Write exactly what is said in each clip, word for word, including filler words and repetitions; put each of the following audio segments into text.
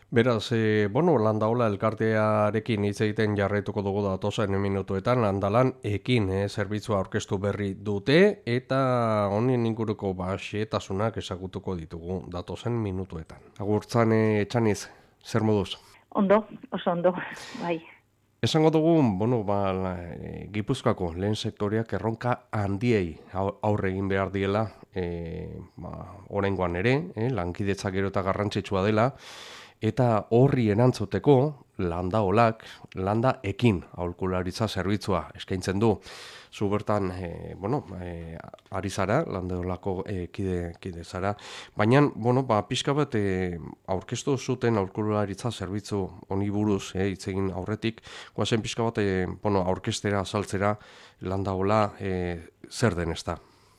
Beraz, e, bueno, Landaola elkartearekin hitz egiten jarraituko dugu datozen minutuetan, Landalan ekin eh, zerbitzua aurkeztu berri dute, eta honen inguruko ba, xehetasunak ezagutuko ditugu datozen minutuetan. Agurtzan, e, Txaniz, zer moduz? Ondo, oso ondo, bai. Esango dugu, bueno, ba, la, e, Gipuzkoako lehen sektoriak erronka handiei au- aurre egin behar diela, e, ba, oraingoan ere, eh, lankidetza gero eta garrantzitsua dela, eta horri erantzuteko Landaolak landa ekin aholkularitza zerbitzua eskaintzen du. Zu bertan, e, bueno, e, ari zara, Landaolako e, kide, kide zara, baina, bueno, ba, pixka bat e, aurkeztu zuten aholkularitza zerbitzu honi buruz, e, hitz egin aurretik, guazen pixka bat, e, bueno, aurkeztera, azaltzera, Landaola e, zer den ez da.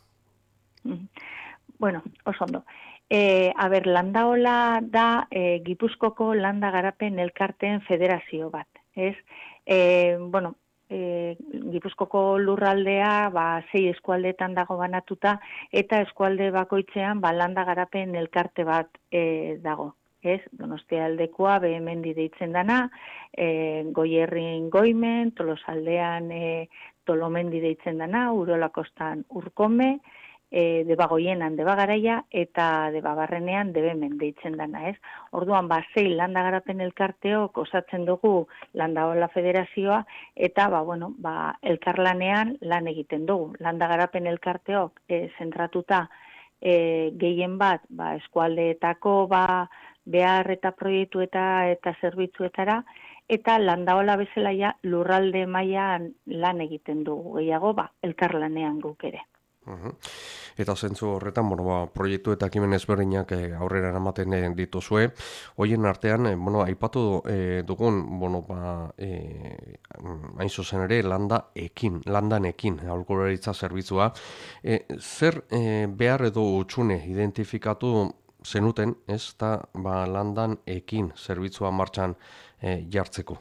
Mm. Bueno, oso ondo. E, a ber, Landaola da e, Gipuzkoko Landa Garapen Elkarteen Federazio bat, ez? E, bueno, e, Gipuzkoko lurraldea ba, sei eskualdetan dago banatuta, eta eskualde bakoitzean ba, Landa Garapen Elkarte bat e, dago. Ez, Donostia aldekoa behemendi deitzen dana, e, Goierrin Goimen, Tolosaldean e, Tolomendi deitzen dana, Urola Kostan Urkome, e, debagoienan debagaraia eta debabarrenean debemen deitzen dana, ez? Orduan, ba, sei landa garapen elkarteok osatzen dugu Landaola Federazioa, eta, ba, bueno, ba, elkarlanean lan egiten dugu. Landa garapen elkarteok e, zentratuta e, gehien bat, ba, eskualdeetako, ba, behar eta proiektu eta, eta zerbitzuetara, eta Landaola bezala ja lurralde mailan lan egiten dugu. Gehiago, ba, elkarlanean guk ere. Uhum. Eta zentzu horretan, bueno, ba, proiektu eta ekimen ezberdinak eh, aurrera eramaten eh, dituzue. Hoien artean, eh, bueno, aipatu eh, dugun, bueno, ba, eh, hain zuzen ere, landa ekin, landan ekin, aholkularitza zerbitzua. Eh, zer eh, behar edo utxune identifikatu zenuten, ez da, ba, landan ekin zerbitzua martxan eh, jartzeko?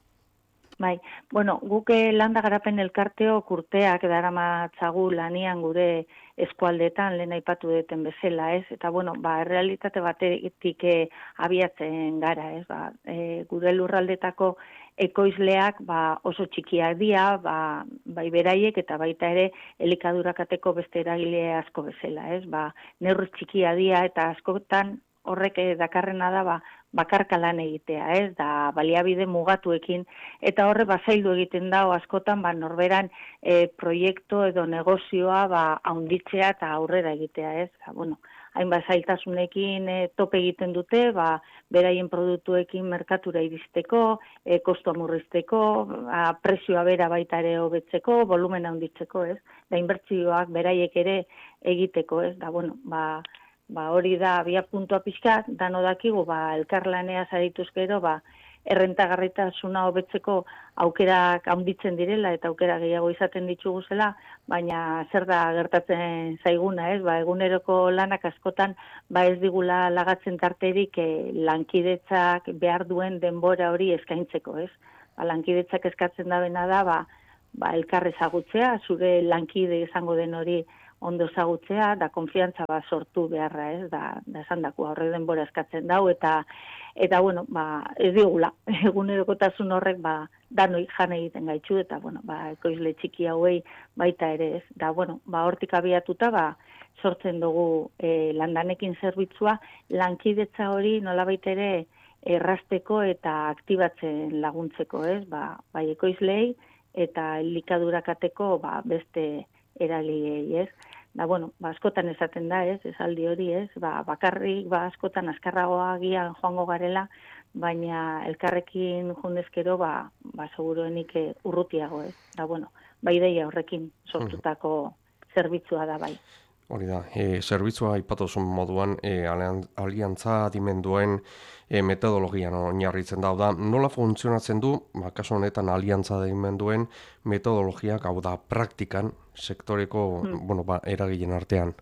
Bai, bueno, guk landa garapen elkarteok urteak daramatzagu lanian gure eskualdetan lehen aipatu duten bezala, ez? Eta bueno, ba errealitate batetik eh, abiatzen gara, ez? Ba, e, gure lurraldetako ekoizleak ba, oso txikiak dira, ba, bai beraiek eta baita ere elikadurakateko beste eragile asko bezala, ez? Ba, neurri txikia dira eta askotan horrek dakarrena da ba, bakarka lan egitea, ez, da baliabide mugatuekin, eta horre bazaildu egiten dago askotan, ba, norberan e, proiektu edo negozioa ba, haunditzea eta aurrera egitea, ez, ba, bueno, hainbat zailtasunekin e, tope egiten dute, ba, beraien produktuekin merkatura iristeko, e, kostua murrizteko, ba, prezioa bera baita ere hobetzeko, volumena handitzeko, ez, da inbertsioak beraiek ere egiteko, ez, da, bueno, ba, Ba, hori da, abia puntua pixkat, dano dakigu, ba, elkarlanea zarituz gero, ba, errentagarritasuna hobetzeko aukerak handitzen direla eta aukera gehiago izaten ditugu zela, baina zer da gertatzen zaiguna, ez? Ba, eguneroko lanak askotan ba ez digula lagatzen tarterik eh, lankidetzak behar duen denbora hori eskaintzeko, ez? Ba, lankidetzak eskatzen da bena da, ba, ba, elkar ezagutzea, zure lankide izango den hori ondo ezagutzea, da konfiantza ba sortu beharra, ez, da, da esan dako, horre denbora eskatzen dau, eta, eta bueno, ba, ez digula, egunerokotasun horrek, ba, danoi jan egiten gaitxu, eta, bueno, ba, ekoizle txiki hauei baita ere, ez, da, bueno, ba, hortik abiatuta, ba, sortzen dugu e, landanekin zerbitzua, lankidetza hori nolabait ere errasteko eta aktibatzen laguntzeko, ez, ba, bai ekoizlei, eta elikadurakateko, ba, beste eragilei, ez? Da, bueno, ba, askotan esaten da, ez, esaldi hori, ez, ba, bakarrik, ba, askotan askarragoa agian joango garela, baina elkarrekin jundezkero, ba, ba, seguruenik urrutiago, ez? Da, bueno, ba, ideia horrekin sortutako zerbitzua da, bai. Hori da, e, zerbitzua aipatuzun moduan e, aliantza adimenduen e, metodologian oinarritzen da, da. Nola funtzionatzen du, ba, kasu honetan aliantza adimenduen metodologiak, hau da, praktikan, sektoreko, Hmm. bueno, ba, eragilen artean?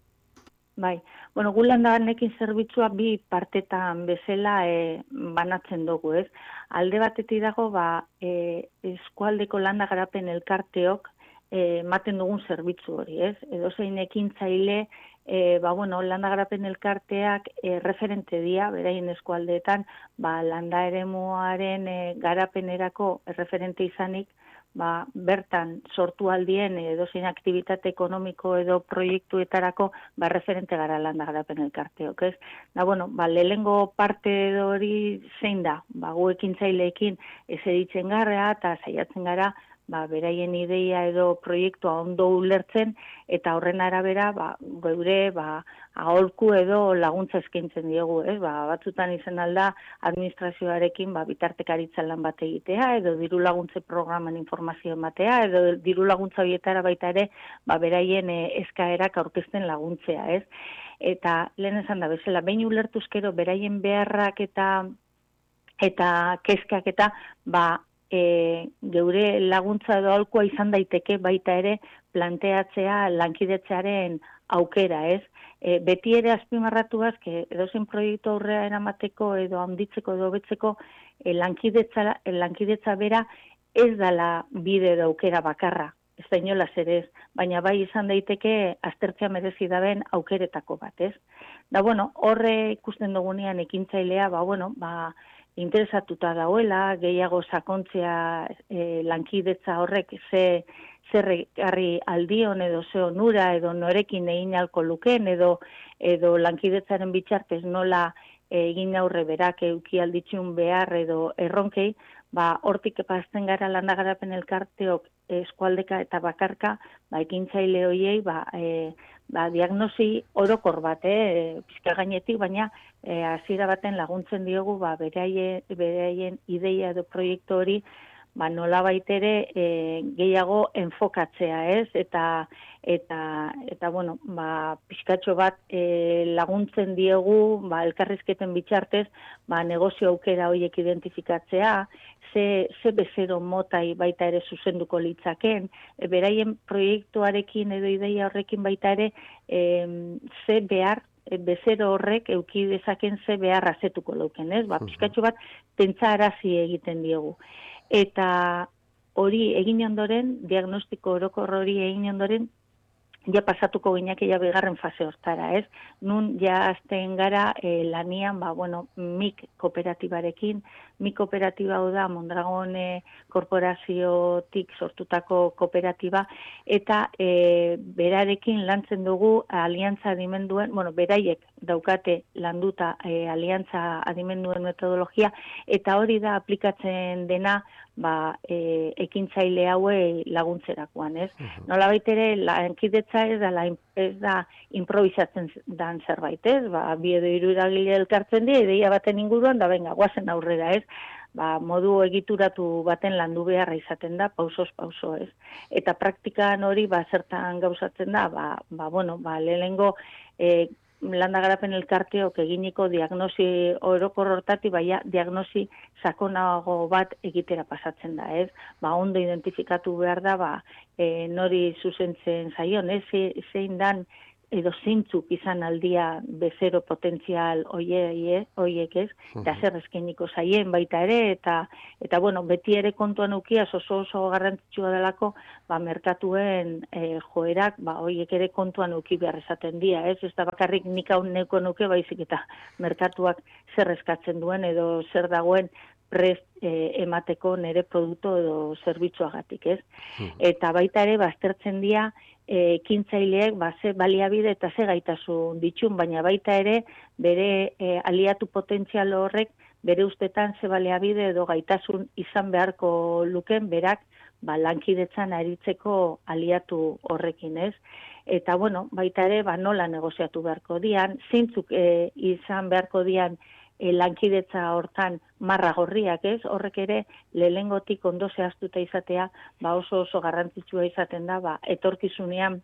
Bai, bueno, gu landanekin zerbitzua bi partetan bezala e, banatzen dugu, ez? Alde batetik dago, ba, e, eskualdeko landa garapen elkarteok ematen dugun zerbitzu hori, ez? Edo zein ekintzaile e, ba, bueno, landa garapen elkarteak e, referente dira, beraien eskualdeetan, ba, landa eremuaren e, garapenerako referente izanik, ba, bertan sortu aldien edozein aktivitate ekonomiko edo proiektuetarako ba, referente gara landa garapen elkarteok, ez? Da, bueno, ba, lehengo parte hori zein da, ba, gu ekintzaileekin ez editzen gara eta saiatzen gara, ba, beraien ideia edo proiektua ondo ulertzen, eta horren arabera, ba, geure, ba, aholku edo laguntza eskaintzen diegu, ez? Ba, batzutan izan alda administrazioarekin, ba, bitartekaritza lan bat egitea, edo diru laguntze programan informazio ematea, edo diru laguntza horietara baita ere, ba, beraien e, eskaerak aurkezten laguntzea, ez? Eta, lehen esan da, bezala, behin ulertuzkero, beraien beharrak eta eta kezkak eta, ba, E, geure laguntza edo aholkua izan daiteke baita ere planteatzea lankidetzearen aukera, ez? E, beti ere azpimarratuaz, edozein proiektu aurrera eramateko edo handitzeko edo betzeko e, lankidetza, lankidetza bera ez dala bide edo aukera bakarra, ez da inolaz ere ez, baina bai izan daiteke aztertzea merezi daben aukeretako bat, ez? Da, bueno, horre ikusten dugunean ekintzailea, ba, bueno, ba, interesatuta dauela, gehiago sakontzea e, lankidetza horrek ze zerrekarri aldion edo ze onura edo norekin egin alko luken edo edo lankidetzaren bitxartez nola egin aurre berak euki alditxun behar edo erronkei, ba, hortik epazten gara landa garapen elkarteok eskualdeka eta bakarka, ba, ekintzaile hoiei, ba, e, ba, diagnosi orokor bat, eh, pizka gainetik, baina e, hasiera baten laguntzen diogu, ba, beraien, beraien ideia edo proiektu hori, ba, nola baitere e, gehiago enfokatzea, ez? Eta, eta, eta bueno, ba, pizkatxo bat e, laguntzen diogu, ba, elkarrizketen bitxartez, ba, negozio aukera horiek identifikatzea, ze, ze bezero motai baita ere zuzenduko litzaken, e, beraien proiektuarekin edo ideia horrekin baita ere, e, ze behar, e, bezero horrek euki dezaken ze behar azetuko leuken, ez? Ba, pizkatxo bat pentsarazi egiten diogu. Eta hori egin ondoren, diagnostiko orokor hori egin ondoren, ja pasatuko gineak ja bigarren fase hortara, ez? Nun ja azten gara e, lanian, ba, bueno, M I K kooperatibarekin, M I K kooperatiba hau da Mondragon e, korporaziotik sortutako kooperatiba, eta e, berarekin lantzen dugu aliantza adimenduen, bueno, beraiek daukate landuta e, aliantza adimenduen metodologia, eta hori da aplikatzen dena, ba, e, ekintzaile haue laguntzerakoan, ez? Uh-huh. Nola baitere, lankidetza ez da, la, ez da improvisatzen dan zerbait, ez? Ba, bi edo hiru eragile elkartzen die, ideia baten inguruan, da benga, guazen aurrera, ez? Ba, modu egituratu baten landu beharra izaten da, pausoz pauso, ez? Eta praktikan hori, ba, zertan gauzatzen da, ba, ba bueno, ba, lehenengo, e, landa garapen elkarteok eginiko diagnosi orokor hortati, baina diagnosi sakonago bat egitera pasatzen da, ez? Ba, ondo identifikatu behar da, ba, e, nori zuzentzen zaion, ez? Zein dan edo zeintzuk izan aldia bezero potentzial hoiek, ez? Eta zer eskainiko zaien baita ere, eta, eta bueno, beti ere kontuan ukiaz oso oso garrantzitsua delako, ba, merkatuen e, joerak, ba, hoiek ere kontuan uki behar esaten dira, ez? Ez da bakarrik nik hau neko nuke, baizik eta merkatuak zer eskatzen duen edo zer dagoen prest e, emateko nere produktu edo zerbitzuagatik, ez? Eta baita ere, baztertzen dira, ekintzaileek ba, ze baliabide eta ze gaitasun ditun, baina baita ere bere e, aliatu potentzial horrek bere ustetan ze baliabide edo gaitasun izan beharko luken berak ba, lankidetzan aritzeko aliatu horrekin, ez? Eta bueno, baita ere ba, nola negoziatu beharko dian, zeintzuk e, izan beharko dian E, lankidetza hortan marra gorriak, ez? Horrek ere lehengotik ondo zehaztuta izatea, ba oso oso garrantzitsua izaten da, ba etorkizunean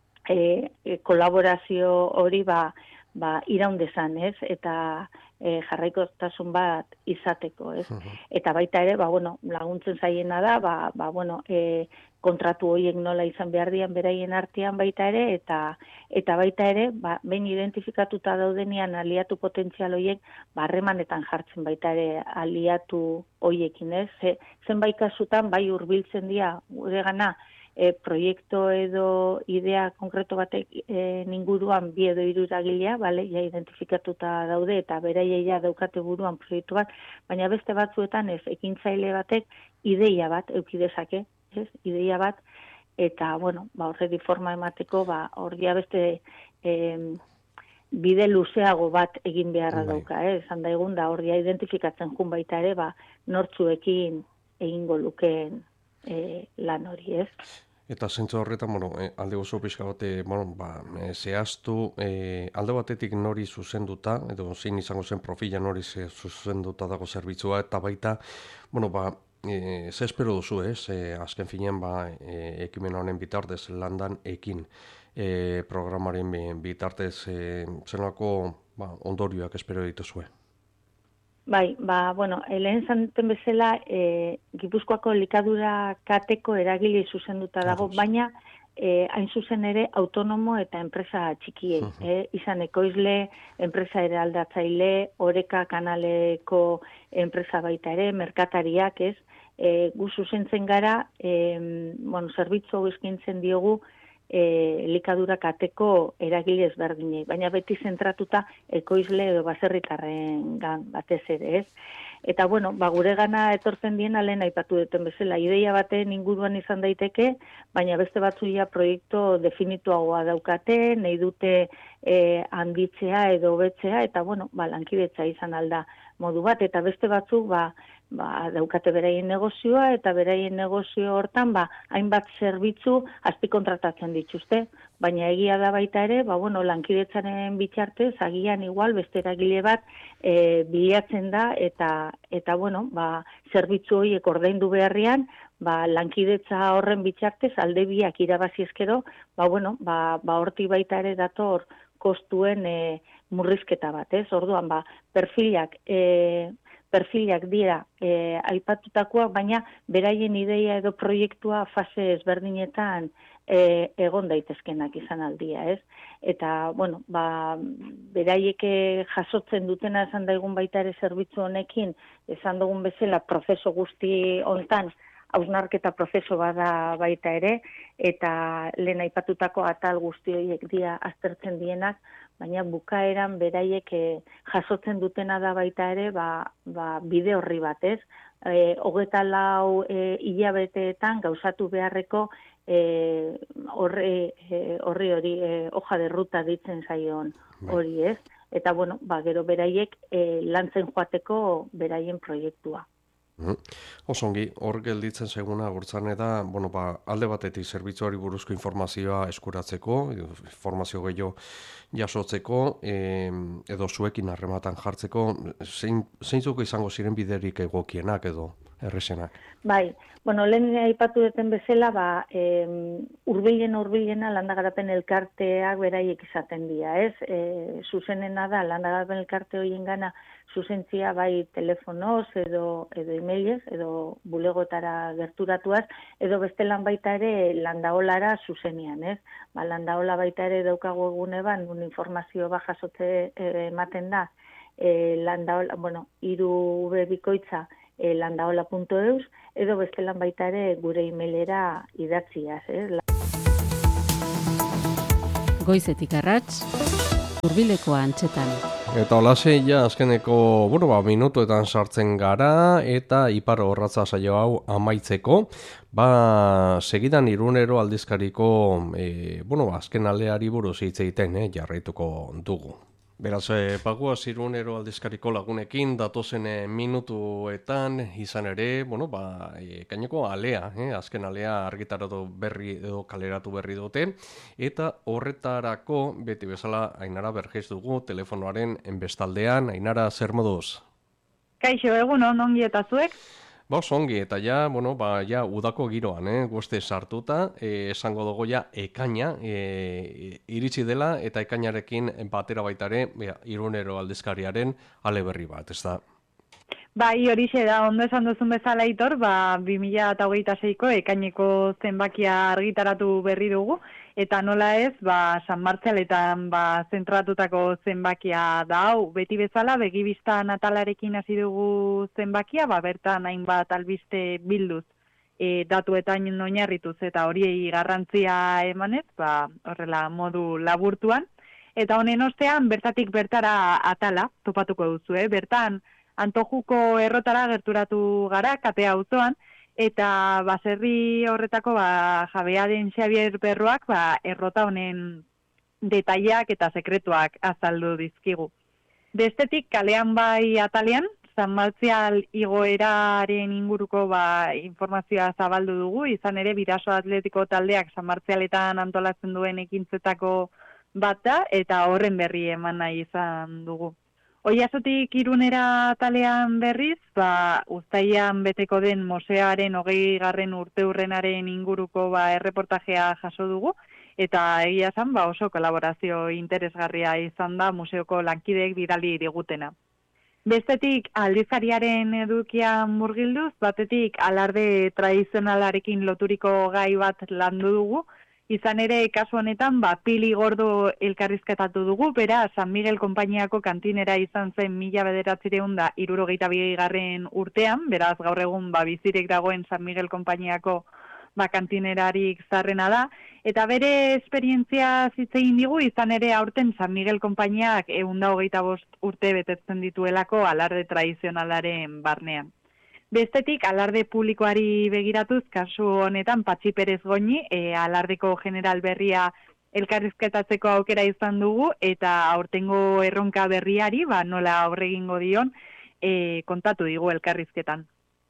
e, e, kolaborazio hori ba ba iraun dezan, ez? Eta e, jarraikotasun bat izateko, ez? Uh-huh. Eta baita ere, ba bueno, laguntzen zaiena da, ba ba bueno, e, kontratu horiek nola izan behar dian beraien artean baita ere, eta eta baita ere, ba, behin identifikatuta daudenean aliatu potentzial horiek, ba, harremanetan jartzen baita ere aliatu horiekin, ez? Ze, zenbait kasutan bai hurbiltzen dira gure gana e, proiektu edo idea konkreto batek e, inguruan bi edo hiru eragilea, bale, ja identifikatuta daude eta beraiei ja daukate buruan proiektu bat, baina beste batzuetan ez, ekintzaile batek ideia bat eduki dezake, ez? Ideia bat, eta, bueno, ba, horredi forma emateko, ba, hor ja beste e, bide luzeago bat egin beharra dauka, eh? Esan daigun da hor ja identifikatzen jun baita ere, ba, nortzuekin egingo lukeen e, lan hori, ez? Eta zentzu horretan, bueno, eh, alde oso pixka bate, bueno, ba, eh, zehaztu, eh, alde batetik nori zuzenduta, edo zein izango zen profila nori zuzenduta dago zerbitzua, eta baita, bueno, ba, e, ze espero duzu, ez? E, azken finean, ba, e, ekimen honen bitartez landan ekin e, programaren bitartez e, zenako ba, ondorioak espero dituzue. Bai, ba, bueno, lehen zanten bezala, e, Gipuzkoako likadura kateko eragile zuzenduta dago, baina e, hain zuzen ere autonomo eta enpresa txikiei. Uh -huh. e, izan ekoizle, enpresa ere aldatzaile, oreka kanaleko enpresa baita ere, merkatariak ez, e, gu zuzentzen gara, e, bueno, zerbitzu eskintzen diogu, E, likadura kateko eragile ezberdinei, baina beti zentratuta ekoizle edo baserritarren gan batez ere, ez? Eta, bueno, ba, gure gana etortzen dien lehen aipatu duten bezala, ideia baten inguruan izan daiteke, baina beste batzuia proiektu definituagoa daukate, nahi dute e, handitzea edo hobetzea, eta, bueno, ba, lankidetza izan alda modu bat, eta beste batzuk, ba, ba, daukate beraien negozioa, eta beraien negozio hortan, ba, hainbat zerbitzu azpikontratatzen dituzte, baina egia da baita ere, ba, bueno, lankidetzaren bitartez, agian igual beste eragile bat e, bilatzen da, eta, eta bueno, ba, zerbitzu horiek ordaindu beharrian, ba, lankidetza horren bitartez, alde biak irabazi ezkero, ba, bueno, ba, ba, horti baita ere dator kostuen e, murrizketa bat, ez? Orduan, ba, perfilak, e, perfilak dira e, aipatutakoak, baina beraien ideia edo proiektua fase ezberdinetan e, egon daitezkenak izan aldia, ez? Eta, bueno, ba, beraiek jasotzen dutena esan daigun baita ere zerbitzu honekin, esan dugun bezala prozeso guzti hontan, hausnarketa prozeso bada baita ere, eta lehen aipatutako atal guzti horiek dira aztertzen dienak, baina bukaeran beraiek e, jasotzen dutena da baita ere, ba, ba, bide horri batez, e, hogeta lau e, hilabeteetan gauzatu beharreko e, horri e, horri hori e, hoja de ruta ditzen zaion hori, ez? Eta, bueno, ba, gero beraiek e, lantzen joateko beraien proiektua. Mm. Osongi, hor gelditzen zaiguna agurtzan da, bueno, ba, alde batetik zerbitzuari buruzko informazioa eskuratzeko, informazio gehiago jasotzeko, e, edo zuekin harrematan jartzeko, zein, zeintzuk izango ziren biderik egokienak edo erresenak? Bai, bueno, lehen aipatu duten bezala, ba, e, urbilena urbilena landagarapen elkarteak beraiek izaten dira, ez? E, zuzenena da, landagarapen elkarte horien gana zuzentzia bai telefonoz edo edo emailez edo bulegotara gerturatuaz edo bestelan baita ere landaolara zuzenean, ez? Ba, landaola baita ere daukagu egune ban, un informazio ba jasotze e, ematen da. E, landaola, bueno, hiru b bikoitza e, landaola puntu eus edo bestelan baita ere gure emailera idatziaz, eh? Goizetik arrats, Hurbileko antzetan. Eta holaxe, ja, azkeneko, bueno, ba, minutuetan sartzen gara, eta ipar horratza saio hau amaitzeko, ba, segidan Irunero aldizkariko, e, bueno, azken aldeari buruz hitz egiten, eh, jarraituko dugu. Beraz, eh, paguaz Irunero aldizkariko lagunekin, datozen eh, minutuetan izan ere, bueno, ba, e, kaineko alea, eh, azken alea argitaratu berri edo kaleratu berri dute, eta horretarako, beti bezala, Ainara Bergez dugu, telefonoaren bestaldean. Ainara, zer moduz? Kaixo, egun on, ongi eta zuek? Ba, ongi, eta ja, bueno, ba, ja, udako giroan, eh, guzti sartuta, eh, esango dugu ja, ekaina, eh, iritsi dela, eta ekainarekin batera baitare, ja, Irunero aldizkariaren ale berri bat, ez da? Bai, horixe da, ondo esan duzun bezala Aitor, ba, bi mila hogeita seiko ekaineko zenbakia argitaratu berri dugu, eta nola ez, ba, San Martzialetan ba, zentratutako zenbakia da hau, beti bezala, begibista natalarekin hasi dugu zenbakia, ba, bertan hainbat albiste bilduz. e, datuetan oinarrituz eta horiei garrantzia emanez, ba, horrela modu laburtuan. Eta honen ostean, bertatik bertara atala topatuko duzu, eh? Bertan, Antojuko errotara gerturatu gara, katea auzoan, eta baserri horretako ba, jabea den Xabier Berroak ba, errota honen detaileak eta sekretuak azaldu dizkigu. Bestetik, kalean bai atalean, San Martzial igoeraren inguruko ba, informazioa zabaldu dugu, izan ere Bidaso Atletiko taldeak San Martzialetan antolatzen duen ekintzetako bat da, eta horren berri eman nahi izan dugu. Oiasotik Irunera atalean berriz, ba, uztailean beteko den museoaren hogei garren urteurrenaren inguruko ba, erreportajea jaso dugu, eta egia esan ba, oso kolaborazio interesgarria izan da museoko lankideek bidali digutena. Bestetik aldizkariaren edukian murgilduz, batetik alarde tradizionalarekin loturiko gai bat landu dugu, izan ere kasu honetan ba, Pili Gordo elkarrizketatu dugu, bera San Miguel konpainiako kantinera izan zen mila bederatziehun eta hirurogeita bigarren urtean, beraz gaur egun ba, bizirik dagoen San Miguel konpainiako ba, kantinerarik zarrena da, eta bere esperientzia zitzein digu, izan ere aurten San Miguel konpainiak ehun eta hogeita bost urte betetzen dituelako alarde tradizionalaren barnean. Bestetik, alarde publikoari begiratuz, kasu honetan Patxi Perez Goñi, e, alardeko general berria elkarrizketatzeko aukera izan dugu, eta aurtengo erronka berriari, ba, nola aurre egingo dion, e, kontatu digu elkarrizketan.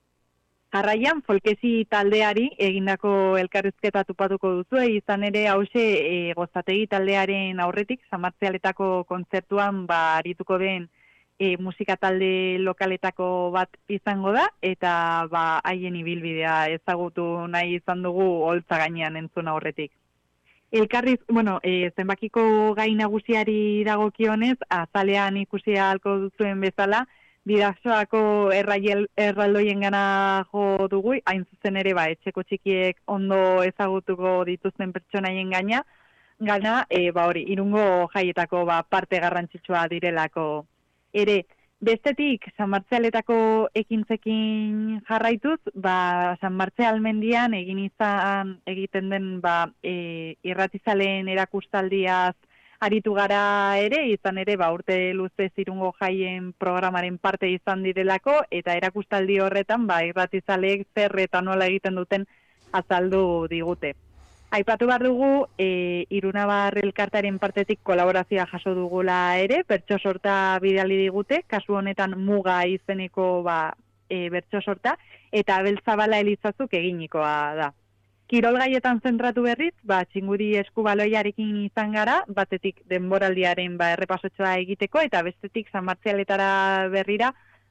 Jarraian, Folkezi taldeari egindako elkarrizketa topatuko duzu, izan ere hause e, Gozategi taldearen aurretik, San Martzialetako kontzertuan ba, arituko den E, musika talde lokaletako bat izango da, eta ba, haien ibilbidea ezagutu nahi izan dugu holtza gainean entzuna horretik. Elkarriz, bueno, e, zenbakiko gai nagusiari dagokionez, azalean ikusi ahalko duzuen bezala, Bidasoako erraldoien gana jo dugu, hain zuzen ere ba, etxeko txikiek ondo ezagutuko dituzten pertsonaien gaina, gana, e, ba hori, Irungo jaietako ba, parte garrantzitsua direlako. Ere, bestetik, San Martzialetako ekintzekin jarraituz, ba, San Martzial mendian egin izan egiten den ba, e, irratizaleen erakustaldiaz aritu gara ere, izan ere, ba, urte luzez Irungo jaien programaren parte izan direlako, eta erakustaldi horretan, ba, irratizaleek zer eta nola egiten duten azaldu digute. Aipatu behar dugu, e, Irunabar elkartaren partetik kolaborazioa jaso dugula ere, bertso sorta bidali digute, kasu honetan Muga izeneko ba, e, bertso sorta, eta Abeltzabala Elizazuk eginikoa da. Kirol gaietan zentratu berriz, ba, txingudi eskubaloiarekin izan gara, batetik denboraldiaren ba, errepasotxoa egiteko, eta bestetik San Martzialetara berrira,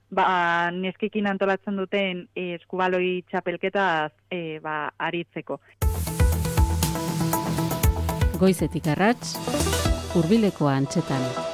ba, neskekin antolatzen duten e, eskubaloi txapelketaz e, ba, aritzeko. Goizetik arrats, Hurbileko Antxetan.